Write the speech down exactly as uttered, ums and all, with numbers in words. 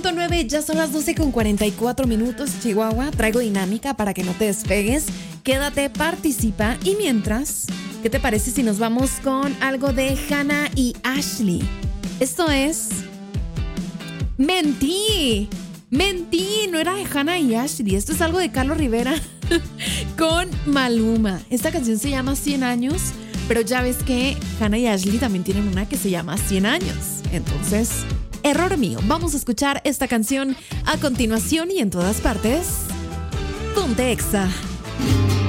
nueve, ya son las doce con cuarenta y cuatro minutos, Chihuahua. Traigo dinámica para que no te despegues. Quédate, participa. Y mientras, ¿qué te parece si nos vamos con algo de Hannah y Ashley? Esto es... Mentí. Mentí, no era de Hannah y Ashley. Esto es algo de Carlos Rivera con Maluma. Esta canción se llama cien años, pero ya ves que Hannah y Ashley también tienen una que se llama cien años. Entonces... error mío. Vamos a escuchar esta canción a continuación y en todas partes. Ponte Exa.